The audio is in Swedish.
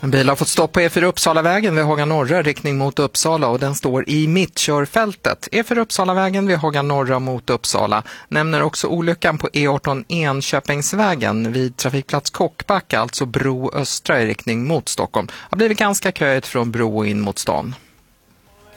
En bil har fått stopp på E4 Uppsalavägen vid Haga Norra riktning mot Uppsala och den står i mittkörfältet. E4 Uppsalavägen vid Haga Norra mot Uppsala. Nämner också olyckan på E18 Enköpingsvägen vid trafikplats Kockbacka, alltså Bro Östra i riktning mot Stockholm. Har blivit ganska köigt från Bro in mot stan.